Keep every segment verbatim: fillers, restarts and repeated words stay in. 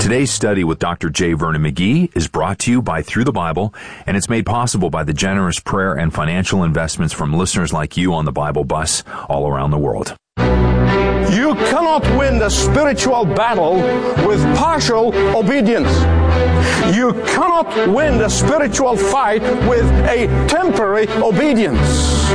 Today's study with Doctor J. Vernon McGee is brought to you by Through the Bible, and it's made possible by the generous prayer and financial investments from listeners like you on the Bible Bus all around the world. You cannot win the spiritual battle with partial obedience. You cannot win the spiritual fight with a temporary obedience.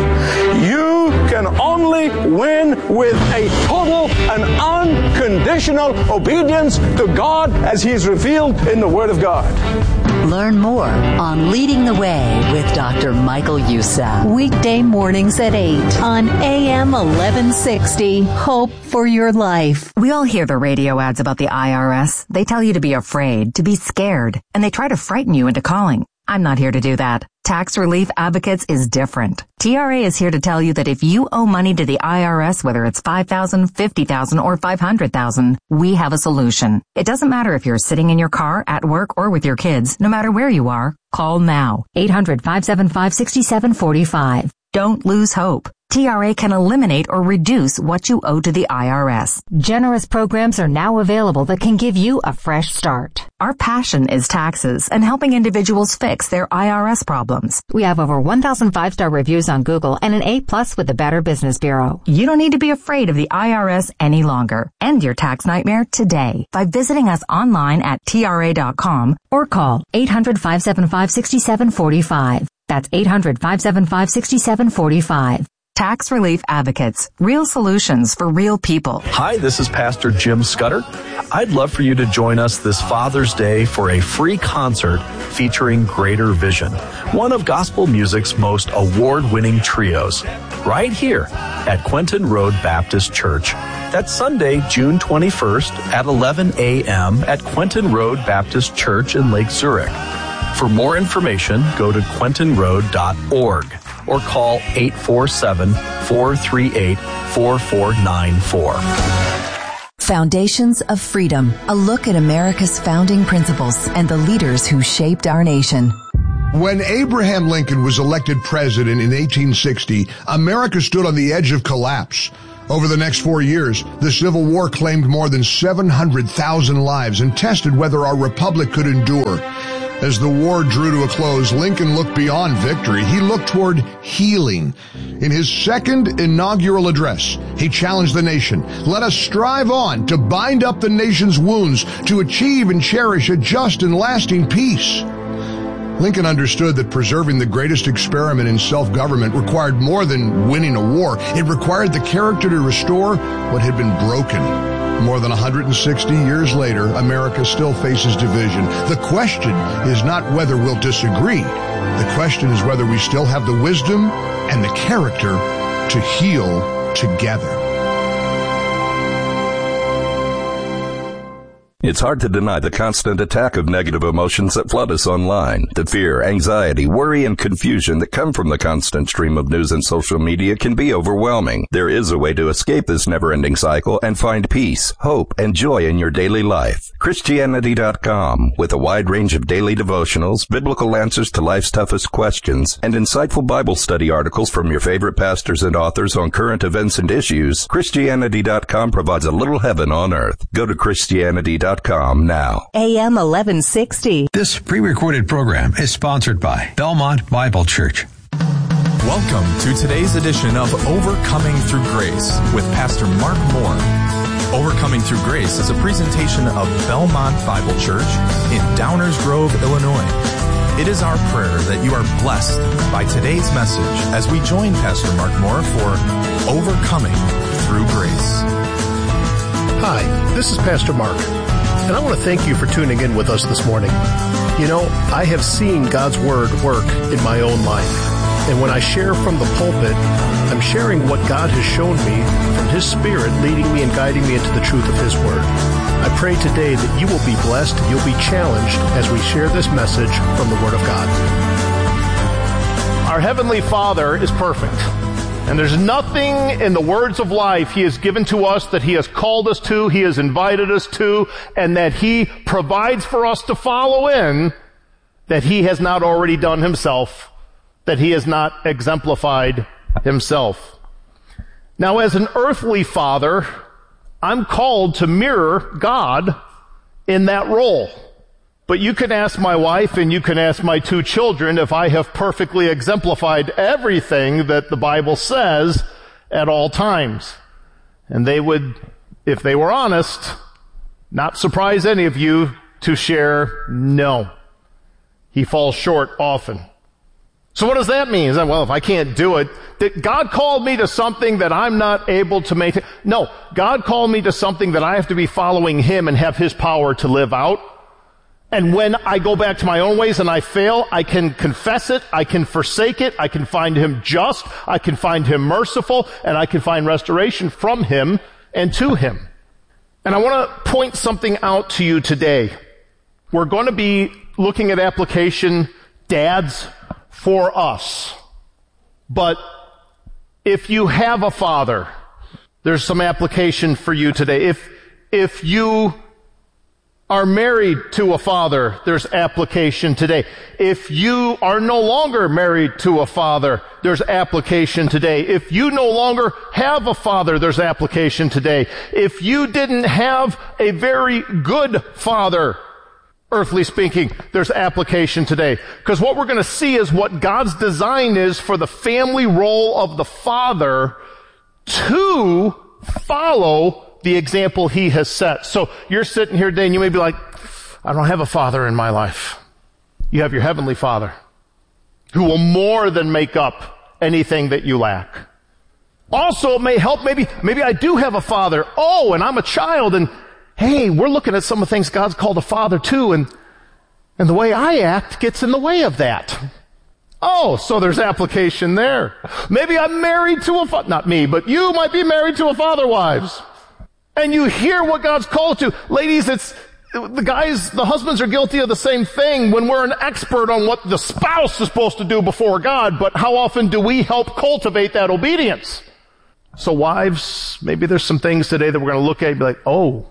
You can only win with a total and unconditional obedience to God as He is revealed in the Word of God. Learn more on Leading the Way with Doctor Michael Youssef. Weekday mornings at eight on A M eleven sixty. Hope for your life. We all hear the radio ads about the I R S. They tell you to be afraid, to be scared, and they try to frighten you into calling. I'm not here to do that. Tax Relief Advocates is different. T R A is here to tell you that if you owe money to the I R S, whether it's five thousand dollars, fifty thousand dollars, or five hundred thousand dollars, we have a solution. It doesn't matter if you're sitting in your car, at work, or with your kids. No matter where you are, call now. eight hundred, five seven five, six seven four five. Don't lose hope. T R A can eliminate or reduce what you owe to the I R S. Generous programs are now available that can give you a fresh start. Our passion is taxes and helping individuals fix their I R S problems. We have over one thousand five-star reviews on Google and an A plus with the Better Business Bureau. You don't need to be afraid of the I R S any longer. End your tax nightmare today by visiting us online at T R A dot com or call eight hundred, five seven five, six seven four five. That's eight hundred, five seven five, six seven four five. Tax Relief Advocates. Real solutions for real people. Hi, this is Pastor Jim Scudder. I'd love for you to join us this Father's Day for a free concert featuring Greater Vision, one of gospel music's most award-winning trios, right here at Quentin Road Baptist Church. That's Sunday, June twenty-first at eleven a.m. at Quentin Road Baptist Church in Lake Zurich. For more information, go to quentin road dot org. or call eight four seven, four three eight, four four nine four. Foundations of Freedom, a look at America's founding principles and the leaders who shaped our nation. When Abraham Lincoln was elected president in eighteen sixty, America stood on the edge of collapse. Over the next four years, the Civil War claimed more than seven hundred thousand lives and tested whether our republic could endure. As the war drew to a close, Lincoln looked beyond victory. He looked toward healing. In his second inaugural address, he challenged the nation. Let us strive on to bind up the nation's wounds, to achieve and cherish a just and lasting peace. Lincoln understood that preserving the greatest experiment in self-government required more than winning a war. It required the character to restore what had been broken. More than one hundred sixty years later, America still faces division. The question is not whether we'll disagree. The question is whether we still have the wisdom and the character to heal together. It's hard to deny the constant attack of negative emotions that flood us online. The fear, anxiety, worry, and confusion that come from the constant stream of news and social media can be overwhelming. There is a way to escape this never-ending cycle and find peace, hope, and joy in your daily life. Christianity dot com, with a wide range of daily devotionals, biblical answers to life's toughest questions, and insightful Bible study articles from your favorite pastors and authors on current events and issues, Christianity dot com provides a little heaven on earth. Go to Christianity dot com now. A M eleven sixty. This pre-recorded program is sponsored by Belmont Bible Church. Welcome to today's edition of Overcoming Through Grace with Pastor Mark Moore. Overcoming Through Grace is a presentation of Belmont Bible Church in Downers Grove, Illinois. It is our prayer that you are blessed by today's message as we join Pastor Mark Moore for Overcoming Through Grace. Hi, this is Pastor Mark, and I want to thank you for tuning in with us this morning. You know, I have seen God's Word work in my own life, and when I share from the pulpit, I'm sharing what God has shown me from His Spirit leading me and guiding me into the truth of His Word. I pray today that you will be blessed and you'll be challenged as we share this message from the Word of God. Our Heavenly Father is perfect. And there's nothing in the words of life He has given to us that He has called us to, He has invited us to, and that He provides for us to follow in, that He has not already done Himself, that He has not exemplified Himself. Now, as an earthly father, I'm called to mirror God in that role. But you can ask my wife and you can ask my two children if I have perfectly exemplified everything that the Bible says at all times. And they would, if they were honest, not surprise any of you to share, no. He falls short often. So what does that mean? Is that, well, if I can't do it, that God called me to something that I'm not able to maintain? No, God called me to something that I have to be following Him and have His power to live out. And when I go back to my own ways and I fail, I can confess it, I can forsake it, I can find Him just, I can find Him merciful, and I can find restoration from Him and to Him. And I want to point something out to you today. We're going to be looking at application, dads, for us. But if you have a father, there's some application for you today. If, if you are married to a father, there's application today. If you are no longer married to a father, there's application today. If you no longer have a father, there's application today. If you didn't have a very good father, earthly speaking, there's application today. Because what we're going to see is what God's design is for the family role of the father to follow the example He has set. So you're sitting here today and you may be like, I don't have a father in my life. You have your heavenly Father who will more than make up anything that you lack. Also, it may help, maybe, maybe I do have a father. Oh, and I'm a child, and hey, we're looking at some of the things God's called a father to, and, and the way I act gets in the way of that. Oh, so there's application there. Maybe I'm married to a father, not me, but you might be married to a father, wives. And you hear what God's called to. Ladies, it's, the guys, the husbands are guilty of the same thing when we're an expert on what the spouse is supposed to do before God, but how often do we help cultivate that obedience? So wives, maybe there's some things today that we're going to look at and be like, oh,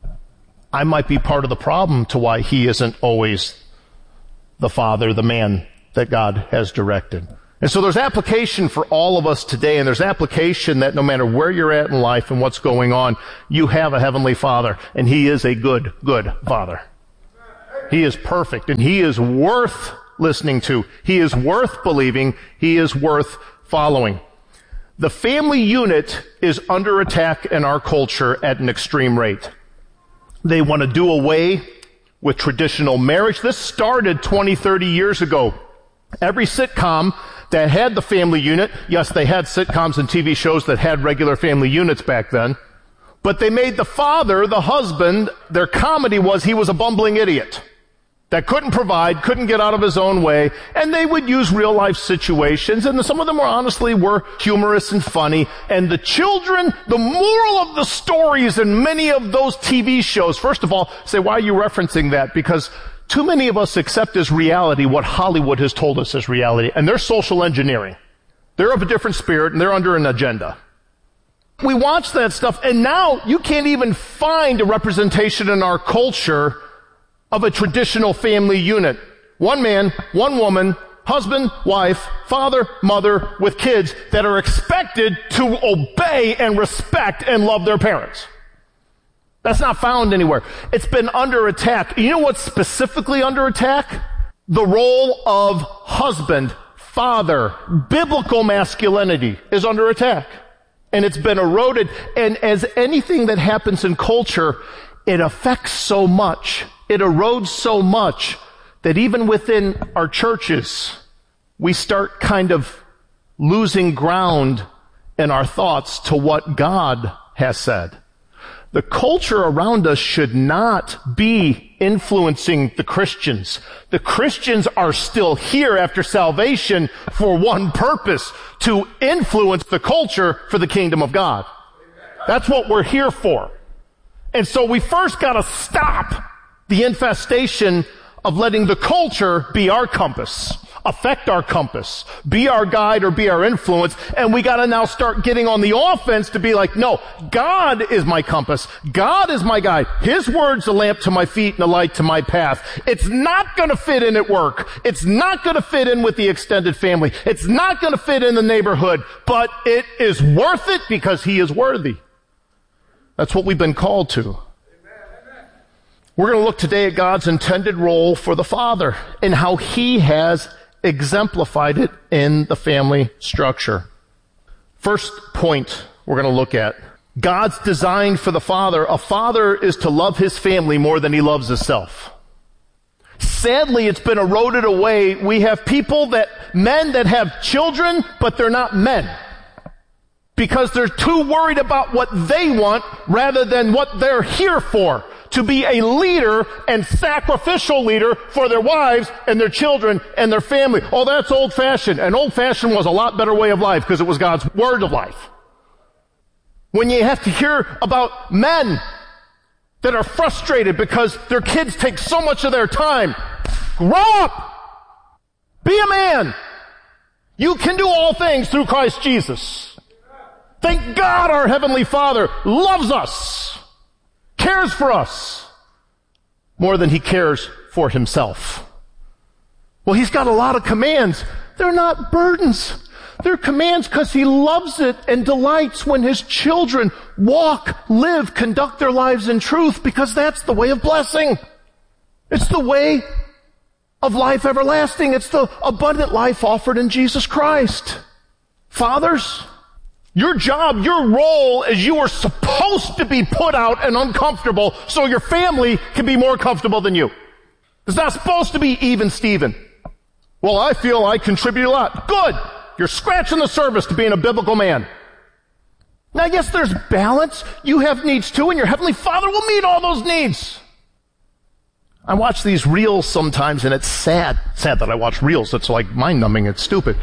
I might be part of the problem to why he isn't always the father, the man that God has directed. And so there's application for all of us today, and there's application that no matter where you're at in life and what's going on, you have a heavenly Father, and He is a good, good Father. He is perfect, and He is worth listening to. He is worth believing. He is worth following. The family unit is under attack in our culture at an extreme rate. They want to do away with traditional marriage. This started twenty, thirty years ago. Every sitcom that had the family unit, yes, they had sitcoms and T V shows that had regular family units back then, but they made the father, the husband, their comedy was he was a bumbling idiot that couldn't provide, couldn't get out of his own way, and they would use real life situations, and some of them were honestly were humorous and funny, and the children, the moral of the stories in many of those T V shows, first of all, say, why are you referencing that? Because too many of us accept as reality what Hollywood has told us is reality, and they're social engineering. They're of a different spirit, and they're under an agenda. We watch that stuff, and now you can't even find a representation in our culture of a traditional family unit. One man, one woman, husband, wife, father, mother, with kids that are expected to obey and respect and love their parents. That's not found anywhere. It's been under attack. You know what's specifically under attack? The role of husband, father, biblical masculinity is under attack. And it's been eroded. And as anything that happens in culture, it affects so much, it erodes so much, that even within our churches, we start kind of losing ground in our thoughts to what God has said. The culture around us should not be influencing the Christians. The Christians are still here after salvation for one purpose, to influence the culture for the kingdom of God. That's what we're here for. And so we first got to stop the infestation of letting the culture be our compass, affect our compass, be our guide or be our influence, and we got to now start getting on the offense to be like, no, God is my compass. God is my guide. His word's a lamp to my feet and a light to my path. It's not going to fit in at work. It's not going to fit in with the extended family. It's not going to fit in the neighborhood, but it is worth it because He is worthy. That's what we've been called to. We're going to look today at God's intended role for the father and how he has exemplified it in the family structure. First point we're going to look at. God's design for the father. A father is to love his family more than he loves himself. Sadly, it's been eroded away. We have people that, men that have children, but they're not men. Because they're too worried about what they want rather than what they're here for. To be a leader and sacrificial leader for their wives and their children and their family. Oh, that's old-fashioned. And old-fashioned was a lot better way of life because it was God's word of life. When you have to hear about men that are frustrated because their kids take so much of their time. Grow up! Be a man! You can do all things through Christ Jesus. Thank God our Heavenly Father loves us, cares for us, more than He cares for Himself. Well, He's got a lot of commands. They're not burdens. They're commands because He loves it and delights when His children walk, live, conduct their lives in truth, because that's the way of blessing. It's the way of life everlasting. It's the abundant life offered in Jesus Christ. Fathers, your job, your role is you are supposed to be put out and uncomfortable so your family can be more comfortable than you. It's not supposed to be even Steven. Well, I feel I contribute a lot. Good. You're scratching the surface to being a biblical man. Now, yes, there's balance. You have needs too, and your Heavenly Father will meet all those needs. I watch these reels sometimes, and it's sad. Sad that I watch reels. It's like mind-numbing. It's stupid.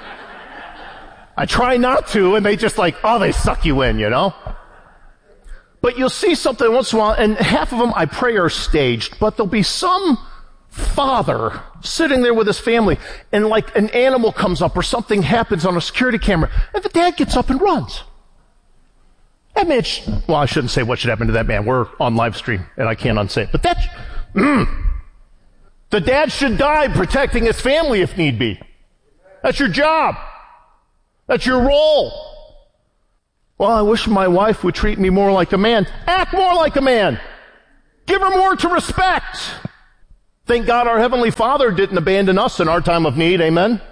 I try not to, and they just like, oh, they suck you in, you know? But you'll see something once in a while, and half of them I pray are staged, but there'll be some father sitting there with his family, and like an animal comes up or something happens on a security camera, and the dad gets up and runs. That man, sh- well, I shouldn't say what should happen to that man. We're on live stream, and I can't unsay it. But that's, mm, the dad should die protecting his family if need be. That's your job. That's your role. Well, I wish my wife would treat me more like a man. Act more like a man. Give her more to respect. Thank God our Heavenly Father didn't abandon us in our time of need. Amen?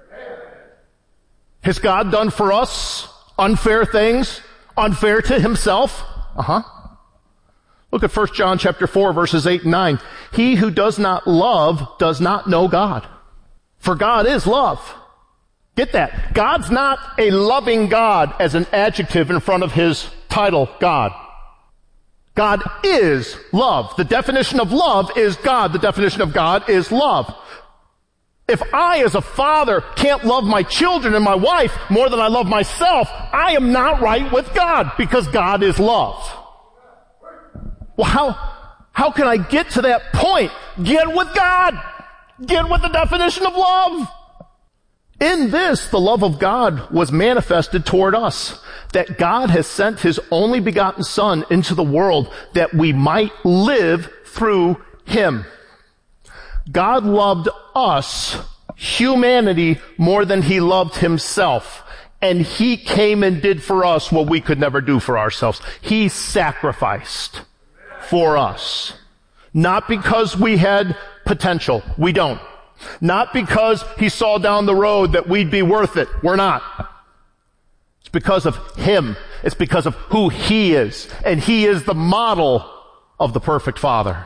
Has God done for us unfair things, unfair to Himself? Uh-huh. Look at First John chapter four, verses eight and nine. He who does not love does not know God. For God is love. Get that. God's not a loving God as an adjective in front of His title, God. God is love. The definition of love is God. The definition of God is love. If I, as a father, can't love my children and my wife more than I love myself, I am not right with God, because God is love. Well, how, how can I get to that point? Get with God. Get with the definition of love. In this, the love of God was manifested toward us, that God has sent His only begotten Son into the world that we might live through Him. God loved us, humanity, more than He loved Himself. And He came and did for us what we could never do for ourselves. He sacrificed for us. Not because we had potential. We don't. Not because He saw down the road that we'd be worth it. We're not. It's because of Him. It's because of who He is. And He is the model of the perfect Father.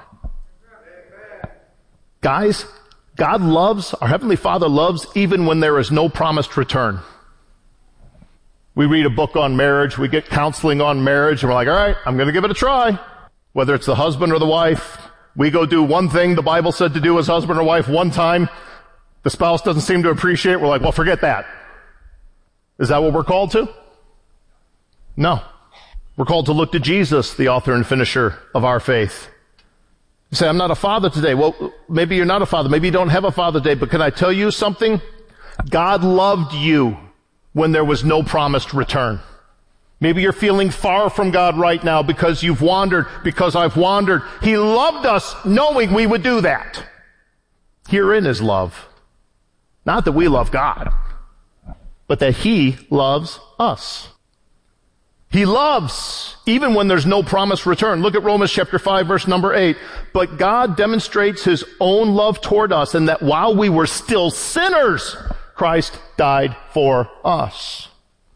Guys, God loves, our Heavenly Father loves even when there is no promised return. We read a book on marriage, we get counseling on marriage, and we're like, all right, I'm going to give it a try. Whether it's the husband or the wife, we go do one thing the Bible said to do as husband or wife one time. The spouse doesn't seem to appreciate it. We're like, well, forget that. Is that what we're called to? No. We're called to look to Jesus, the author and finisher of our faith. You say, I'm not a father today. Well, maybe you're not a father. Maybe you don't have a father today. But can I tell you something? God loved you when there was no promised return. Maybe you're feeling far from God right now because you've wandered, because I've wandered. He loved us knowing we would do that. Herein is love. Not that we love God, but that He loves us. He loves, even when there's no promised return. Look at Romans chapter five, verse number eight. But God demonstrates his own love toward us, in that while we were still sinners, Christ died for us.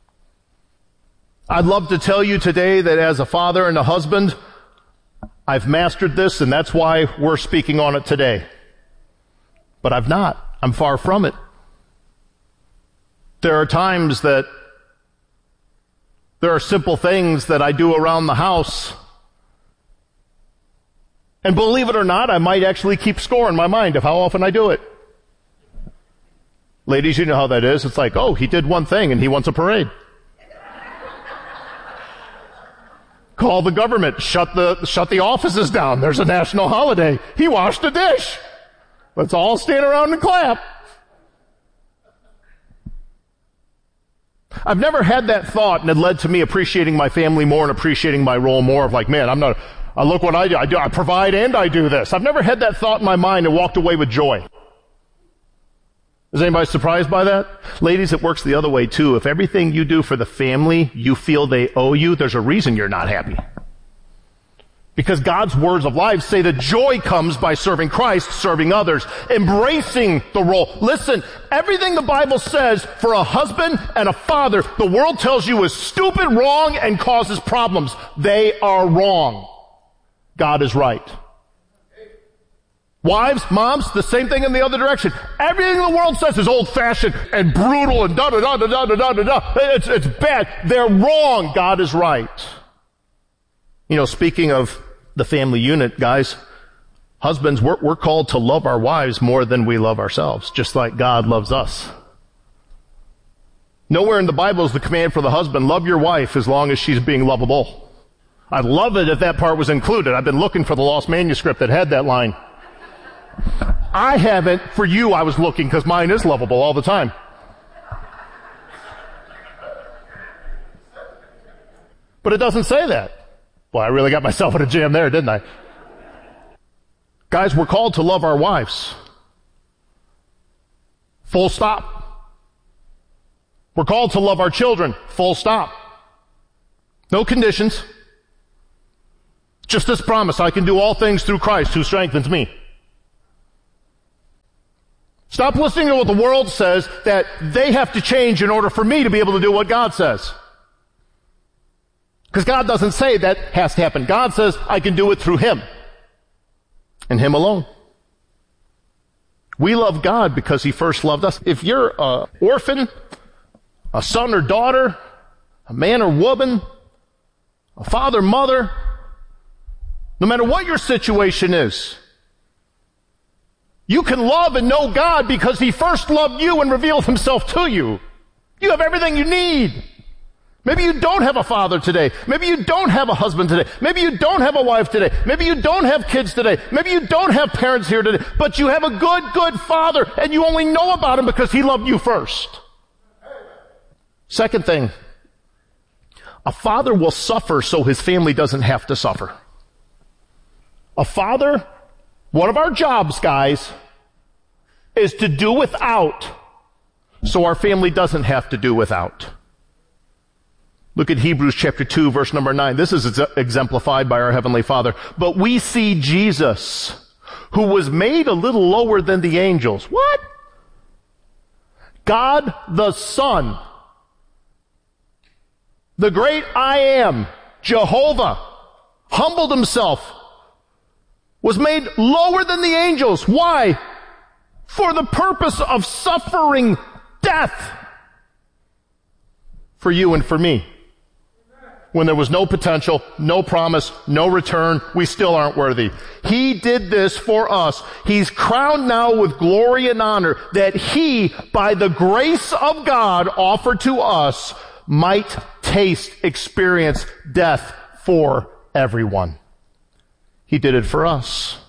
I'd love to tell you today that as a father and a husband, I've mastered this, and that's why we're speaking on it today. But I've not. I'm far from it. There are times that there are simple things that I do around the house, and believe it or not, I might actually keep score in my mind of how often I do it. Ladies, you know how that is. It's like, oh, he did one thing and he wants a parade. Call the government, shut the, shut the offices down. There's a national holiday. He washed a dish. Let's all stand around and clap. I've never had that thought, and it led to me appreciating my family more and appreciating my role more of like, man, I'm not, I look what I do. I do, I provide and I do this. I've never had that thought in my mind and walked away with joy. Is anybody surprised by that? Ladies, it works the other way too. If everything you do for the family, you feel they owe you, there's a reason you're not happy. Because God's words of life say that joy comes by serving Christ, serving others, embracing the role. Listen, everything the Bible says for a husband and a father, the world tells you is stupid, wrong, and causes problems. They are wrong. God is right. Wives, moms, the same thing in the other direction. Everything the world says is old-fashioned and brutal and da-da-da-da-da-da-da-da. It's, it's bad. They're wrong. God is right. You know, speaking of the family unit, guys, husbands, we're, we're called to love our wives more than we love ourselves, just like God loves us. Nowhere in the Bible is the command for the husband, love your wife as long as she's being lovable. I'd love it if that part was included. I've been looking for the lost manuscript that had that line. I haven't. For you, I was looking because mine is lovable all the time. But it doesn't say that. Well, I really got myself in a jam there, didn't I? Guys, we're called to love our wives. Full stop. We're called to love our children. Full stop. No conditions. Just this promise, I can do all things through Christ who strengthens me. Stop listening to what the world says that they have to change in order for me to be able to do what God says. Because God doesn't say that has to happen. God says, I can do it through Him. And Him alone. We love God because He first loved us. If you're an orphan, a son or daughter, a man or woman, a father, mother, no matter what your situation is, you can love and know God because He first loved you and revealed Himself to you. You have everything you need. Maybe you don't have a father today. Maybe you don't have a husband today. Maybe you don't have a wife today. Maybe you don't have kids today. Maybe you don't have parents here today. But you have a good, good father, and you only know about him because he loved you first. Second thing, a father will suffer so his family doesn't have to suffer. A father, one of our jobs, guys, is to do without so our family doesn't have to do without. Look at Hebrews chapter two, verse number nine. This is exemplified by our Heavenly Father. But we see Jesus, who was made a little lower than the angels. What? God the Son, the great I Am, Jehovah, humbled Himself, was made lower than the angels. Why? For the purpose of suffering death for you and for me. When there was no potential, no promise, no return, we still aren't worthy. He did this for us. He's crowned now with glory and honor that He, by the grace of God offered to us, might taste, experience death for everyone. He did it for us.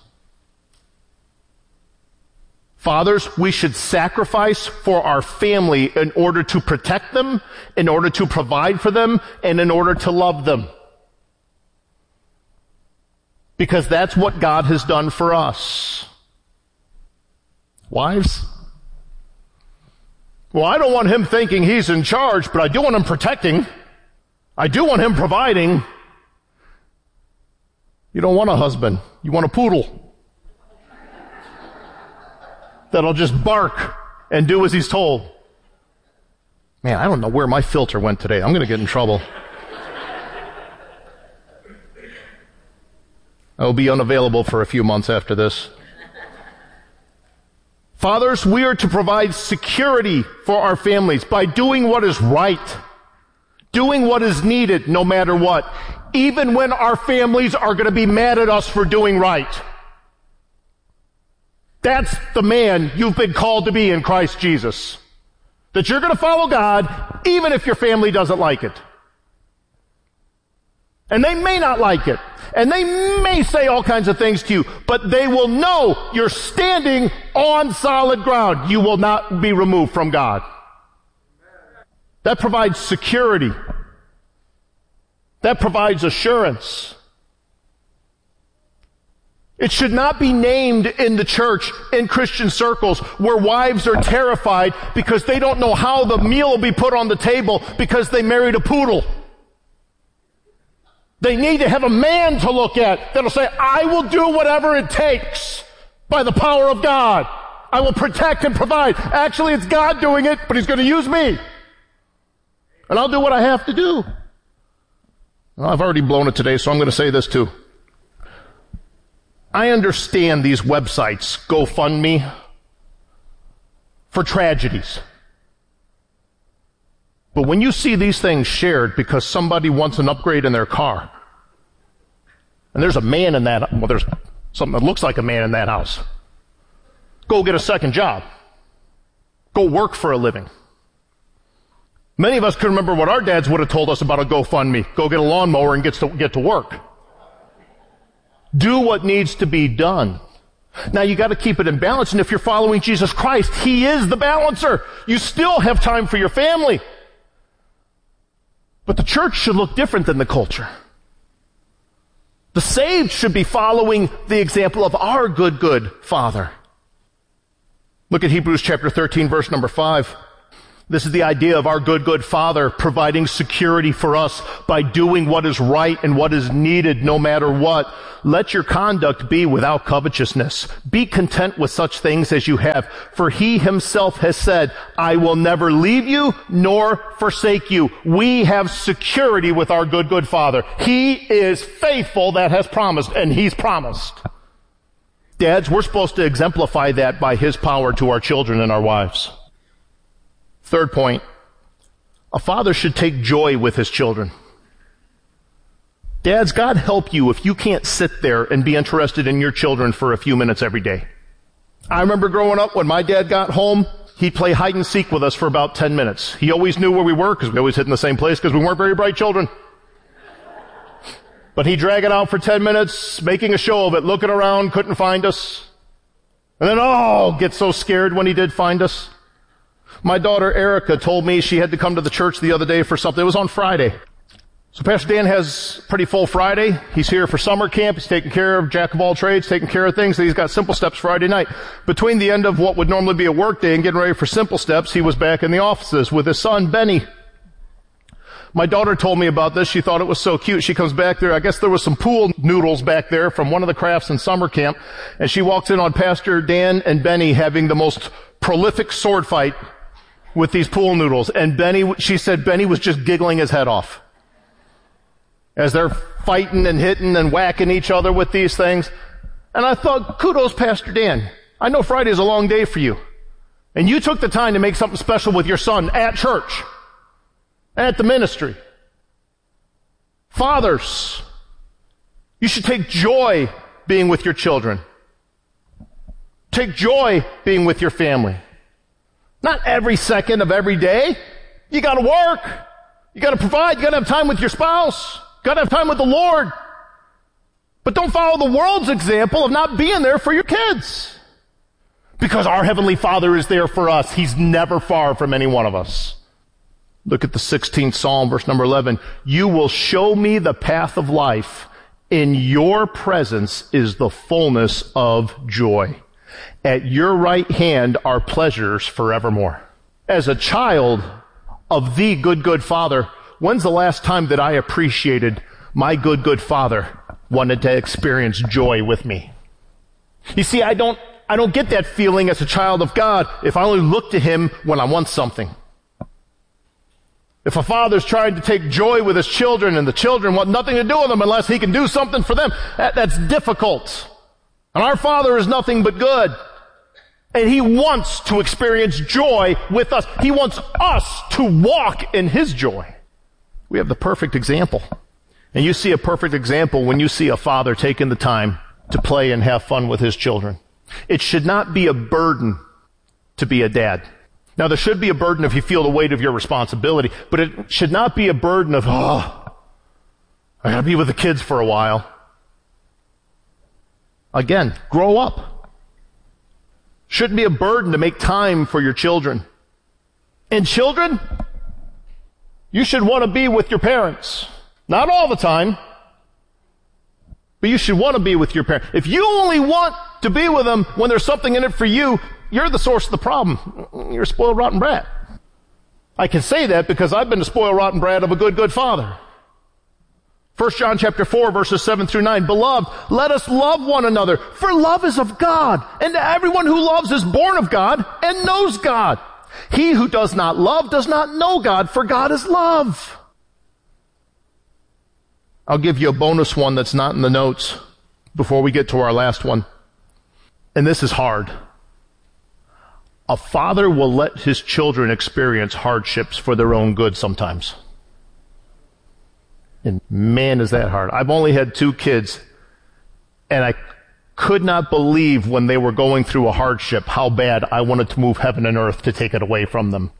Fathers, we should sacrifice for our family in order to protect them, in order to provide for them, and in order to love them. Because that's what God has done for us. Wives? Well, I don't want him thinking he's in charge, but I do want him protecting. I do want him providing. You don't want a husband. You want a poodle that'll just bark and do as he's told. Man, I don't know where my filter went today. I'm going to get in trouble. I will be unavailable for a few months after this. Fathers, we are to provide security for our families by doing what is right, doing what is needed no matter what, even when our families are going to be mad at us for doing right. That's the man you've been called to be in Christ Jesus. That you're going to follow God even if your family doesn't like it. And they may not like it. And they may say all kinds of things to you, but they will know you're standing on solid ground. You will not be removed from God. That provides security. That provides assurance. It should not be named in the church, in Christian circles, where wives are terrified because they don't know how the meal will be put on the table because they married a poodle. They need to have a man to look at that'll say, I will do whatever it takes by the power of God. I will protect and provide. Actually, it's God doing it, but he's going to use me. And I'll do what I have to do. Well, I've already blown it today, so I'm going to say this too. I understand these websites, GoFundMe, for tragedies. But when you see these things shared because somebody wants an upgrade in their car, and there's a man in that, well, there's something that looks like a man in that house. Go get a second job. Go work for a living. Many of us can remember what our dads would have told us about a GoFundMe. Go get a lawnmower and get to, get to work. Do what needs to be done. Now you got to keep it in balance, and if you're following Jesus Christ, he is the balancer. You still have time for your family. But the church should look different than the culture. The saved should be following the example of our good, good Father. Look at Hebrews chapter thirteen, verse number five. This is the idea of our good, good Father providing security for us by doing what is right and what is needed no matter what. Let your conduct be without covetousness. Be content with such things as you have. For he himself has said, I will never leave you nor forsake you. We have security with our good, good Father. He is faithful that has promised, and he's promised. Dads, we're supposed to exemplify that by his power to our children and our wives. Third point, a father should take joy with his children. Dads, God help you if you can't sit there and be interested in your children for a few minutes every day. I remember growing up when my dad got home, he'd play hide and seek with us for about ten minutes. He always knew where we were because we always hid in the same place because we weren't very bright children. But he'd drag it out for ten minutes, making a show of it, looking around, couldn't find us. And then, oh, get so scared when he did find us. My daughter Erica told me she had to come to the church the other day for something. It was on Friday. So Pastor Dan has pretty full Friday. He's here for summer camp. He's taking care of jack of all trades, taking care of things. He's got Simple Steps Friday night. Between the end of what would normally be a work day and getting ready for Simple Steps, he was back in the offices with his son, Benny. My daughter told me about this. She thought it was so cute. She comes back there. I guess there was some pool noodles back there from one of the crafts in summer camp. And she walks in on Pastor Dan and Benny having the most prolific sword fight with these pool noodles. And Benny, she said Benny was just giggling his head off as they're fighting and hitting and whacking each other with these things. And I thought, kudos, Pastor Dan. I know Friday's a long day for you. And you took the time to make something special with your son at church, at the ministry. Fathers, you should take joy being with your children. Take joy being with your family. Not every second of every day. You gotta work. You gotta provide. You gotta have time with your spouse. You gotta have time with the Lord. But don't follow the world's example of not being there for your kids. Because our Heavenly Father is there for us. He's never far from any one of us. Look at the sixteenth Psalm, verse number eleven. You will show me the path of life. In your presence is the fullness of joy. At your right hand are pleasures forevermore. As a child of the good, good Father, when's the last time that I appreciated my good, good Father wanted to experience joy with me? You see, I don't, I don't get that feeling as a child of God if I only look to Him when I want something. If a father's trying to take joy with his children and the children want nothing to do with them unless he can do something for them, that, that's difficult. And our Father is nothing but good. And He wants to experience joy with us. He wants us to walk in His joy. We have the perfect example. And you see a perfect example when you see a father taking the time to play and have fun with his children. It should not be a burden to be a dad. Now, there should be a burden if you feel the weight of your responsibility, but it should not be a burden of, oh, I gotta be with the kids for a while. Again, grow up. Shouldn't be a burden to make time for your children. And children, you should want to be with your parents. Not all the time, but you should want to be with your parents. If you only want to be with them when there's something in it for you, you're the source of the problem. You're a spoiled, rotten brat. I can say that because I've been the spoiled, rotten brat of a good, good father. First John chapter four, verses seven through nine. Beloved, let us love one another, for love is of God, and everyone who loves is born of God and knows God. He who does not love does not know God, for God is love. I'll give you a bonus one that's not in the notes before we get to our last one. And this is hard. A father will let his children experience hardships for their own good sometimes. And man, is that hard. I've only had two kids, and I could not believe when they were going through a hardship how bad I wanted to move heaven and earth to take it away from them.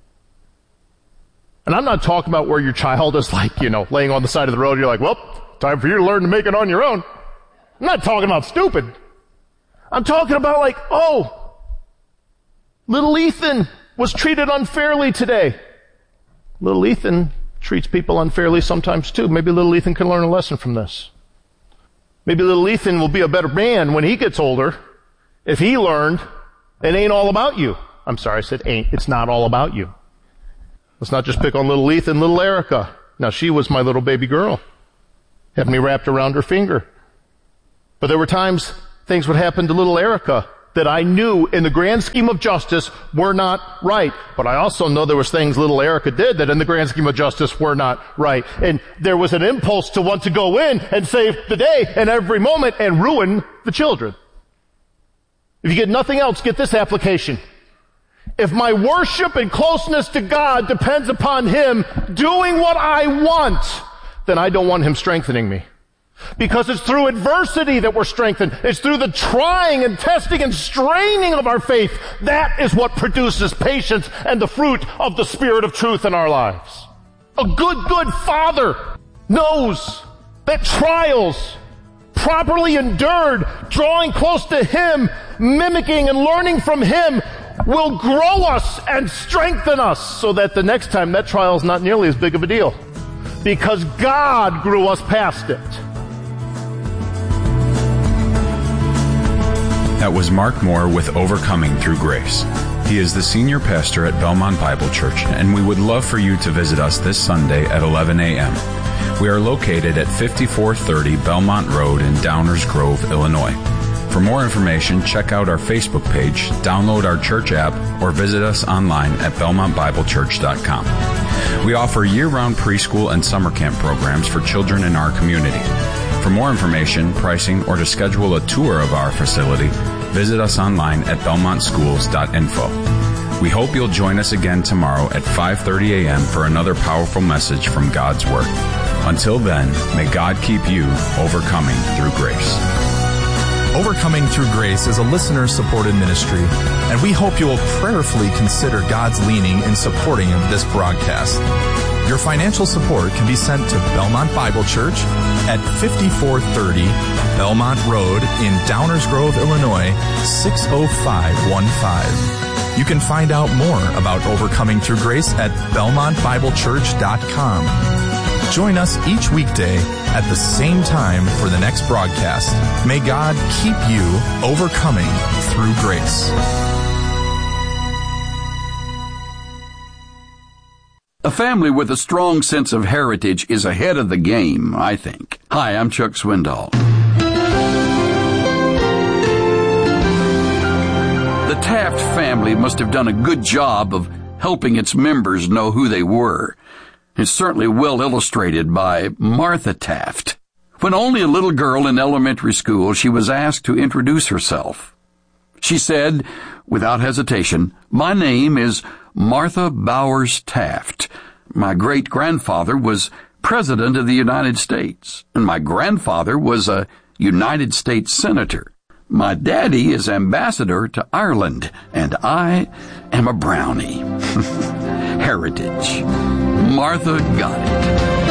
And I'm not talking about where your child is like, you know, laying on the side of the road, you're like, well, time for you to learn to make it on your own. I'm not talking about stupid. I'm talking about like, oh, little Ethan was treated unfairly today. Little Ethan treats people unfairly sometimes too. Maybe little Ethan can learn a lesson from this. Maybe little Ethan will be a better man when he gets older if he learned it ain't all about you. I'm sorry, I said ain't. It's not all about you. Let's not just pick on little Ethan, little Erica. Now, she was my little baby girl. Had me wrapped around her finger. But there were times things would happen to little Erica that I knew in the grand scheme of justice were not right. But I also know there was things little Erica did that in the grand scheme of justice were not right. And there was an impulse to want to go in and save the day and every moment and ruin the children. If you get nothing else, get this application. If my worship and closeness to God depends upon Him doing what I want, then I don't want Him strengthening me. Because it's through adversity that we're strengthened. It's through the trying and testing and straining of our faith. That is what produces patience and the fruit of the Spirit of truth in our lives. A good, good Father knows that trials, properly endured, drawing close to Him, mimicking and learning from Him, will grow us and strengthen us so that the next time that trial is not nearly as big of a deal. Because God grew us past it. That was Mark Moore with Overcoming Through Grace. He is the senior pastor at Belmont Bible Church, and we would love for you to visit us this Sunday at eleven a.m. We are located at fifty-four thirty Belmont Road in Downers Grove, Illinois. For more information, check out our Facebook page, download our church app, or visit us online at belmont bible church dot com. We offer year-round preschool and summer camp programs for children in our community. For more information, pricing, or to schedule a tour of our facility, visit us online at belmont schools dot info. We hope you'll join us again tomorrow at five thirty a.m. for another powerful message from God's Word. Until then, may God keep you overcoming through grace. Overcoming Through Grace is a listener-supported ministry, and we hope you will prayerfully consider God's leading in supporting of this broadcast. Your financial support can be sent to Belmont Bible Church at fifty-four thirty Belmont Road in Downers Grove, Illinois, six oh five one five. You can find out more about Overcoming Through Grace at belmont bible church dot com. Join us each weekday at the same time for the next broadcast. May God keep you overcoming through grace. A family with a strong sense of heritage is ahead of the game, I think. Hi, I'm Chuck Swindoll. The Taft family must have done a good job of helping its members know who they were. It's certainly well illustrated by Martha Taft. When only a little girl in elementary school, she was asked to introduce herself. She said, without hesitation, "My name is Martha Bowers Taft. My great-grandfather was President of the United States, and my grandfather was a United States Senator. My daddy is ambassador to Ireland, and I am a brownie." Heritage. Martha got it.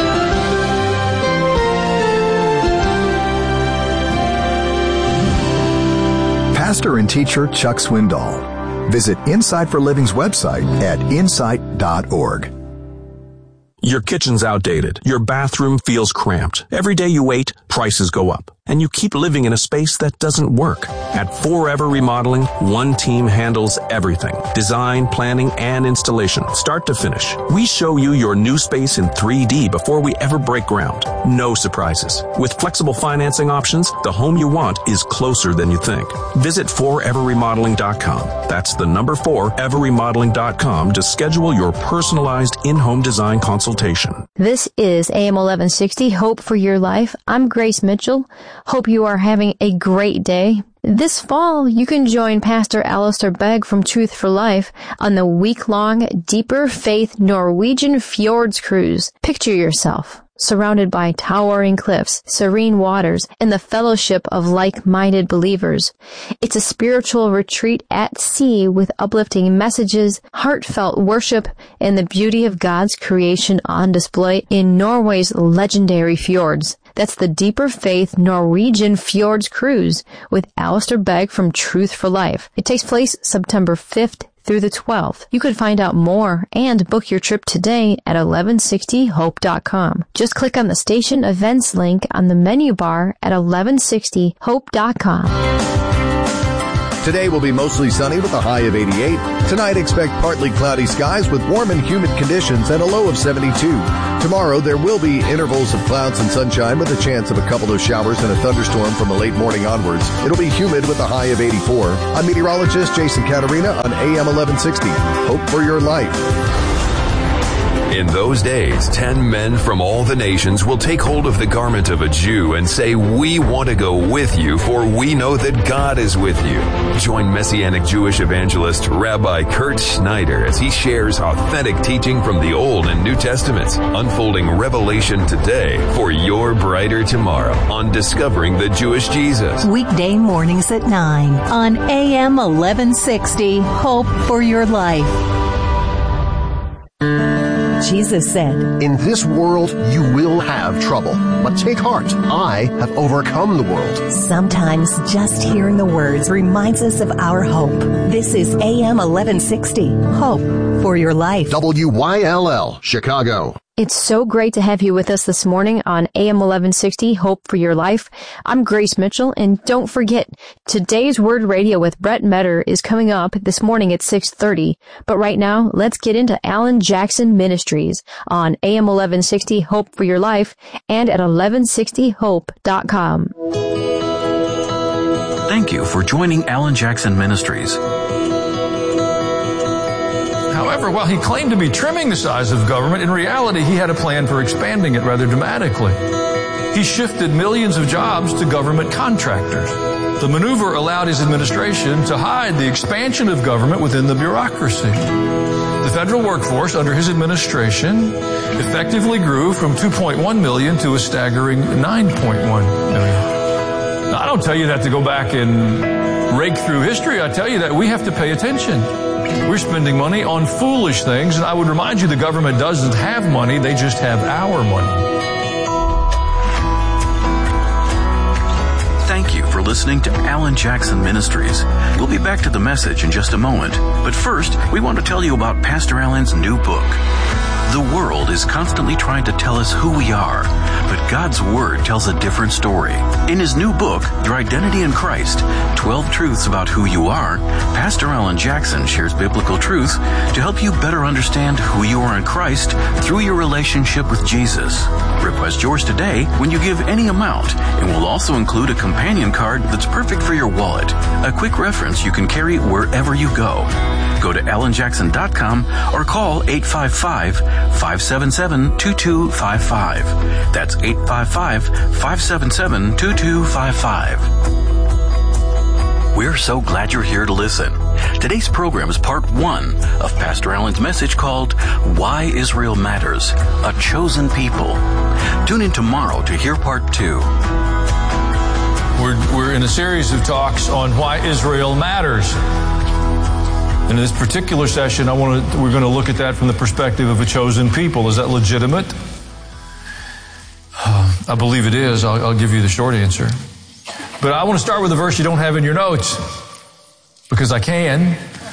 Pastor and teacher Chuck Swindoll. Visit Insight for Living's website at insight dot org. Your kitchen's outdated. Your bathroom feels cramped. Every day you wait, prices go up. And you keep living in a space that doesn't work. At Forever Remodeling, one team handles everything. Design, planning, and installation, start to finish. We show you your new space in three D before we ever break ground. No surprises. With flexible financing options, the home you want is closer than you think. Visit forever remodeling dot com. That's the number forever remodeling dot com to schedule your personalized in-home design consultation. This is A M eleven sixty, Hope for Your Life. I'm Grace Mitchell. Hope you are having a great day. This fall, you can join Pastor Alistair Begg from Truth for Life on the week-long Deeper Faith Norwegian Fjords Cruise. Picture yourself surrounded by towering cliffs, serene waters, and the fellowship of like-minded believers. It's a spiritual retreat at sea with uplifting messages, heartfelt worship, and the beauty of God's creation on display in Norway's legendary fjords. That's the Deeper Faith Norwegian Fjords Cruise with Alistair Begg from Truth for Life. It takes place September fifth through the twelfth. You can find out more and book your trip today at eleven sixty hope dot com. Just click on the station events link on the menu bar at eleven sixty hope dot com. Today will be mostly sunny with a high of eighty-eight. Tonight, expect partly cloudy skies with warm and humid conditions and a low of seventy-two. Tomorrow, there will be intervals of clouds and sunshine with a chance of a couple of showers and a thunderstorm from the late morning onwards. It'll be humid with a high of eighty-four. I'm meteorologist Jason Caterina on A M eleven sixty. Hope for your life. In those days, ten men from all the nations will take hold of the garment of a Jew and say, "We want to go with you, for we know that God is with you." Join Messianic Jewish evangelist Rabbi Kurt Schneider as he shares authentic teaching from the Old and New Testaments, unfolding revelation today for your brighter tomorrow on Discovering the Jewish Jesus. Weekday mornings at nine on A M eleven sixty, Hope for Your Life. Jesus said, "In this world you will have trouble, but take heart. I have overcome the world." Sometimes just hearing the words reminds us of our hope. This is A M eleven sixty, Hope for Your Life. W Y L L, Chicago. It's so great to have you with us this morning on A M eleven sixty, Hope for Your Life. I'm Grace Mitchell, and don't forget, today's Word Radio with Brett Metter is coming up this morning at six thirty. But right now, let's get into Alan Jackson Ministries on A M eleven sixty, Hope for Your Life, and at eleven sixty hope dot com. Thank you for joining Alan Jackson Ministries. However, while he claimed to be trimming the size of government, in reality he had a plan for expanding it rather dramatically. He shifted millions of jobs to government contractors. The maneuver allowed his administration to hide the expansion of government within the bureaucracy. The federal workforce under his administration effectively grew from two point one million to a staggering nine point one million. Now, I don't tell you that to go back and rake through history. I tell you that we have to pay attention. We're spending money on foolish things, and I would remind you the government doesn't have money, they just have our money. Thank you for listening to Alan Jackson Ministries. We'll be back to the message in just a moment, but first, we want to tell you about Pastor Alan's new book. The world is constantly trying to tell us who we are, but God's Word tells a different story. In his new book, Your Identity in Christ, twelve Truths About Who You Are, Pastor Alan Jackson shares biblical truth to help you better understand who you are in Christ through your relationship with Jesus. Request yours today when you give any amount, and we'll also include a companion card that's perfect for your wallet, a quick reference you can carry wherever you go. Go to alan jackson dot com or call eight five five, five seven seven, two two five five. That's eight five five, five seven seven, two two five five. We're so glad you're here to listen. Today's program is part one of Pastor Alan's message called Why Israel Matters, A Chosen People. Tune in tomorrow to hear part two. We're, we're in a series of talks on why Israel matters. And in this particular session, I want to, we're going to look at that from the perspective of a chosen people. Is that legitimate? Uh, I believe it is. I'll, I'll give you the short answer. But I want to start with a verse you don't have in your notes, because I can.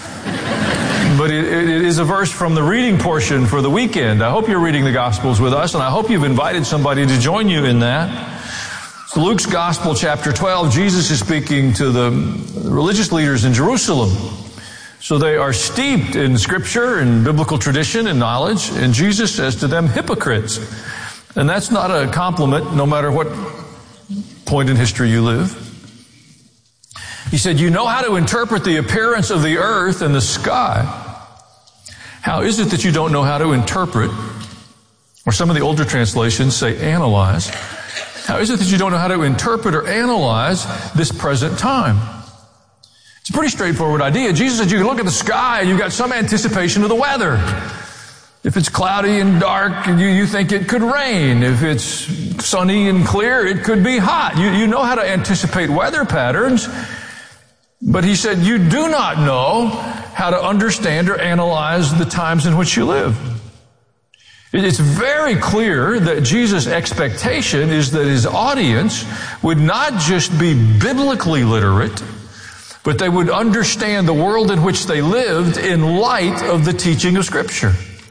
But it, it is a verse from the reading portion for the weekend. I hope you're reading the Gospels with us, and I hope you've invited somebody to join you in that. So Luke's Gospel, chapter twelve, Jesus is speaking to the religious leaders in Jerusalem. So they are steeped in Scripture and biblical tradition and knowledge, and Jesus says to them, hypocrites. And that's not a compliment, no matter what point in history you live. He said, you know how to interpret the appearance of the earth and the sky. How is it that you don't know how to interpret, or some of the older translations say analyze, how is it that you don't know how to interpret or analyze this present time? It's a pretty straightforward idea. Jesus said you can look at the sky and you've got some anticipation of the weather. If it's cloudy and dark, you, you think it could rain. If it's sunny and clear, it could be hot. You, you know how to anticipate weather patterns. But he said you do not know how to understand or analyze the times in which you live. It's very clear that Jesus' expectation is that his audience would not just be biblically literate, but they would understand the world in which they lived in light of the teaching of Scripture.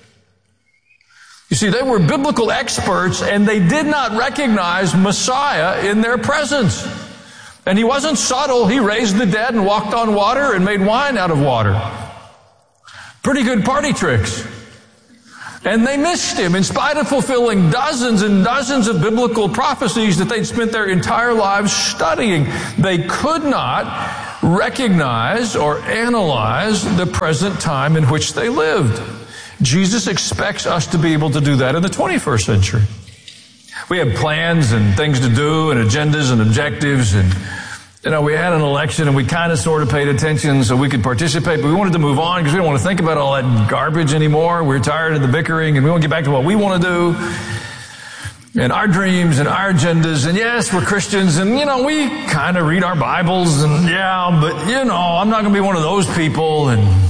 You see, they were biblical experts, and they did not recognize Messiah in their presence. And he wasn't subtle. He raised the dead and walked on water and made wine out of water. Pretty good party tricks. And they missed him in spite of fulfilling dozens and dozens of biblical prophecies that they'd spent their entire lives studying. They could not recognize or analyze the present time in which they lived. Jesus expects us to be able to do that in the twenty-first century. We have plans and things to do and agendas and objectives, and you know, we had an election and we kind of sort of paid attention so we could participate, but we wanted to move on because we don't want to think about all that garbage anymore. We're tired of the bickering and we want to get back to what we want to do and our dreams and our agendas. And yes, we're Christians and, you know, we kind of read our Bibles and yeah, but you know, I'm not going to be one of those people. And,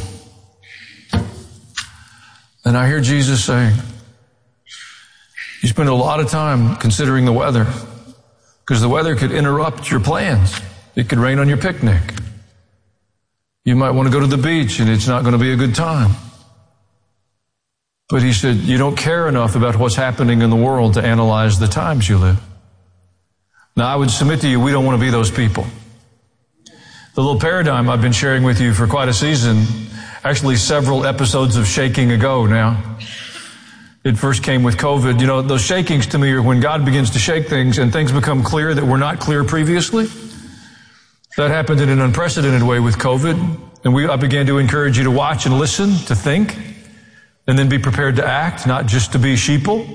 and I hear Jesus saying, you spend a lot of time considering the weather because the weather could interrupt your plans. It could rain on your picnic. You might want to go to the beach and it's not going to be a good time. But he said, you don't care enough about what's happening in the world to analyze the times you live. Now, I would submit to you, we don't want to be those people. The little paradigm I've been sharing with you for quite a season, actually several episodes of shaking ago now. It first came with COVID. You know, those shakings to me are when God begins to shake things and things become clear that were not clear previously. That happened in an unprecedented way with COVID. And we, I began to encourage you to watch and listen, to think, and then be prepared to act, not just to be sheeple.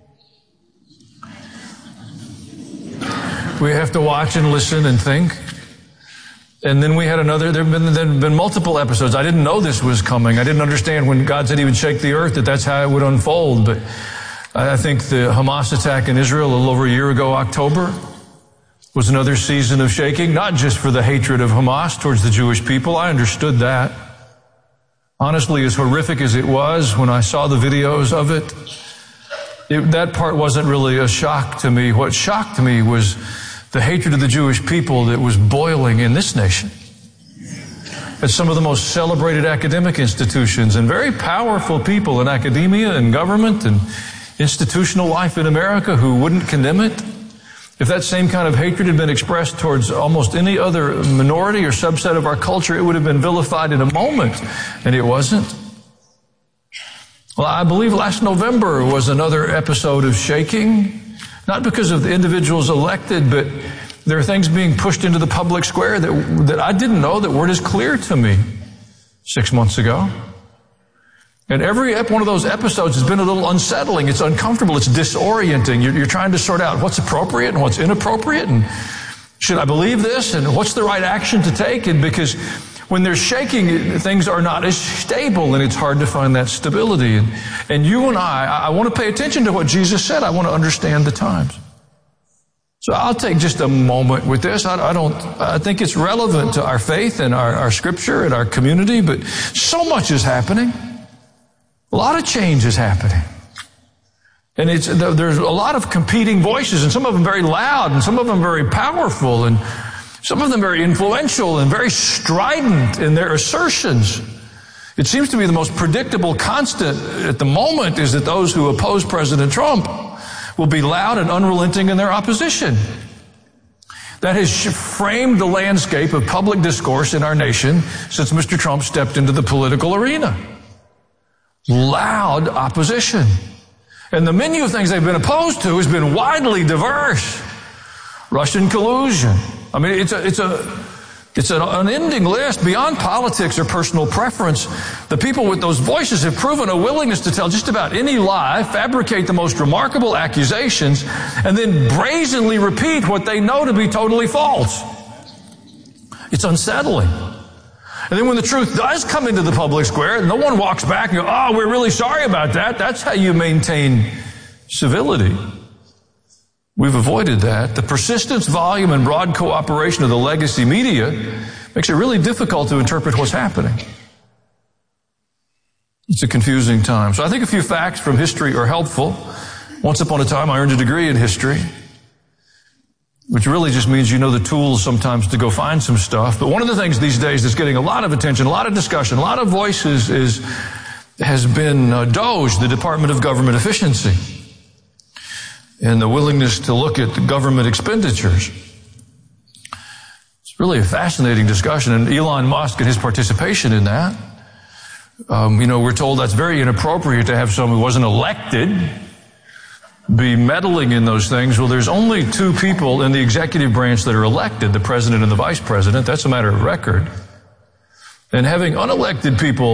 We have to watch and listen and think. And then we had another, there have been, there have been multiple episodes. I didn't know this was coming. I didn't understand when God said he would shake the earth that that's how it would unfold. But I think the Hamas attack in Israel a little over a year ago, October, was another season of shaking, not just for the hatred of Hamas towards the Jewish people. I understood that. Honestly, as horrific as it was when I saw the videos of it, it, that part wasn't really a shock to me. What shocked me was the hatred of the Jewish people that was boiling in this nation. at some of the most celebrated academic institutions and very powerful people in academia and government and institutional life in America who wouldn't condemn it. If that same kind of hatred had been expressed towards almost any other minority or subset of our culture, it would have been vilified in a moment, and it wasn't. Well, I believe last November was another episode of shaking, not because of the individuals elected, but there are things being pushed into the public square that, that I didn't know that weren't as clear to me six months ago. And every one of those episodes has been a little unsettling. It's uncomfortable. It's disorienting. You're, you're trying to sort out what's appropriate and what's inappropriate, and should I believe this, and what's the right action to take? And because when there's shaking, things are not as stable, and it's hard to find that stability. And, and you and I, I want to pay attention to what Jesus said. I want to understand the times. So I'll take just a moment with this. I, I don't, I think it's relevant to our faith and our, our scripture and our community, but so much is happening. A lot of change is happening. And it's, there's a lot of competing voices, and some of them very loud, and some of them very powerful, and some of them very influential and very strident in their assertions. It seems to be the most predictable constant at the moment is that those who oppose President Trump will be loud and unrelenting in their opposition. That has framed the landscape of public discourse in our nation since Mister Trump stepped into the political arena. Loud opposition. And the menu of things they've been opposed to has been widely diverse. Russian collusion. I mean, it's a, it's a, it's an unending list beyond politics or personal preference. The people with those voices have proven a willingness to tell just about any lie, fabricate the most remarkable accusations, and then brazenly repeat what they know to be totally false. It's unsettling. And then when the truth does come into the public square, no one walks back and goes, oh, we're really sorry about that. That's how you maintain civility. We've avoided that. The persistence, volume, and broad cooperation of the legacy media makes it really difficult to interpret what's happening. It's a confusing time. So I think a few facts from history are helpful. Once upon a time, I earned a degree in history, which really just means you know the tools sometimes to go find some stuff. But one of the things these days that's getting a lot of attention, a lot of discussion, a lot of voices is, has been uh, D O G E, the Department of Government Efficiency, and the willingness to look at the government expenditures. It's really a fascinating discussion, and Elon Musk and his participation in that. Um, you know, we're told that's very inappropriate to have someone who wasn't elected be meddling in those things. Well, there's only two people in the executive branch that are elected, the president and the vice president. That's a matter of record. And having unelected people